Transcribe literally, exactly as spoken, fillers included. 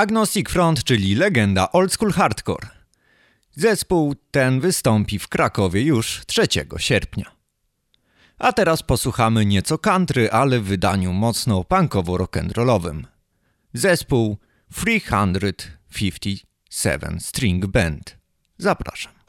Agnostic Front, czyli legenda old school hardcore. Zespół ten wystąpi w Krakowie już trzeciego sierpnia. A teraz posłuchamy nieco country, ale w wydaniu mocno punkowo-rock'n'rollowym. Zespół trzysta pięćdziesiąt siedem String Band. Zapraszam.